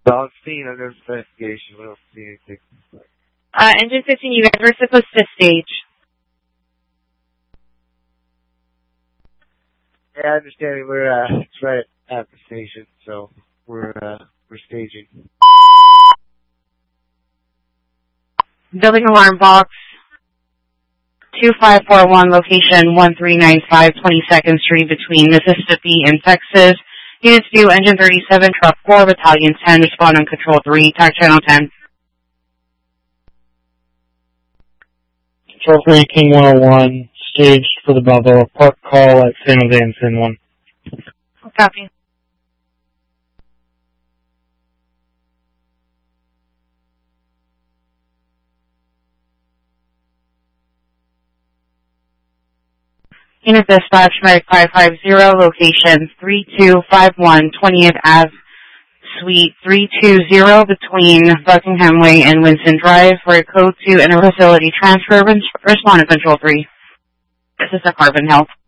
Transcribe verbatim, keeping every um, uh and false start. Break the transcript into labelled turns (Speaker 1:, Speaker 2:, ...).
Speaker 1: Dog scene under investigation. We don't see anything.
Speaker 2: Uh, Engine fifteen, you guys were supposed to stage.
Speaker 1: Yeah, I understand. We're uh, it's right at the station, so we're uh, we're staging.
Speaker 2: Building alarm box two five four one, location one three nine five, twenty-second Street between Mississippi and Texas. Units view engine thirty-seven, truck four, battalion ten, respond on control three, tac channel ten.
Speaker 3: Control three, King one oh one, staged for the Balboa Park call at San Jose and Sin one.
Speaker 2: Copy. Unit dispatch, Medic five five zero, location three two five one, twentieth Avenue, Suite three two zero, between Buckingham Way and Winston Drive, for a code two interfacility transfer. Respond to control three. This is a Carbon Health.